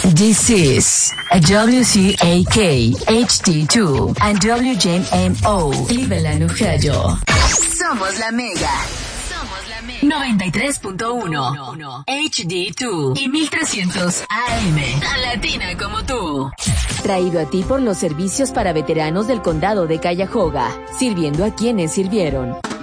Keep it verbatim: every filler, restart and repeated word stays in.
This is a W C A K H D two and W J M O Cleveland, Ohio. Somos la Mega. Somos la Mega. noventa y tres punto uno H D dos y mil trescientos A M. Tan latina como tú. Traído a ti por los servicios para veteranos del condado de Cuyahoga, sirviendo a quienes sirvieron.